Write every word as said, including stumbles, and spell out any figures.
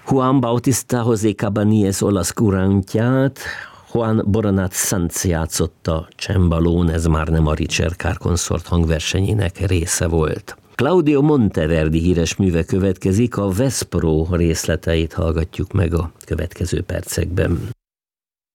Juan Bautista José Cabaníes olasz kurantját, Juan Boronat Sanz játszotta csembalón, ez már nem a Ricercar konszort hangversenyének része volt. Claudio Monteverdi híres műve következik, a Vespro részleteit hallgatjuk meg a következő percekben.